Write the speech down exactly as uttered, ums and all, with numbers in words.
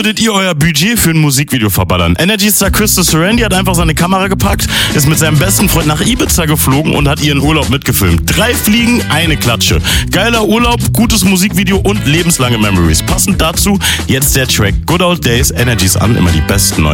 würdet ihr euer Budget für ein Musikvideo verballern? Energy Star Christos Serendi hat einfach seine Kamera gepackt, ist mit seinem besten Freund nach Ibiza geflogen und hat ihren Urlaub mitgefilmt. Drei Fliegen, eine Klatsche. Geiler Urlaub, gutes Musikvideo und lebenslange Memories. Passend dazu jetzt der Track Good Old Days, Energies an, immer die besten neuen